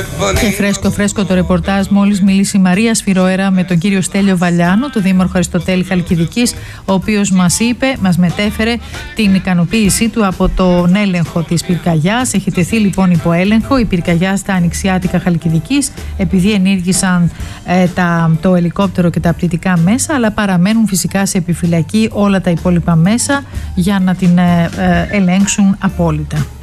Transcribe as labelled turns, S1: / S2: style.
S1: Και φρέσκο το ρεπορτάζ. Μόλις μίλησε η Μαρία Σφυροέρα με τον κύριο Στέλιο Βαλιάνο, τον δήμαρχο Αριστοτέλη Χαλκιδικής, ο οποίος μας μετέφερε την ικανοποίησή του από τον έλεγχο της πυρκαγιάς. Έχει τεθεί λοιπόν υπό έλεγχο η πυρκαγιά στα ανοιξιάτικα Χαλκιδικής, επειδή ενήργησαν το ελικόπτερο και τα πτυτικά μέσα, αλλά παραμένουν φυσικά σε επιφυλακή όλα τα υπόλοιπα μέσα για να την ελέγξουν απόλυτα.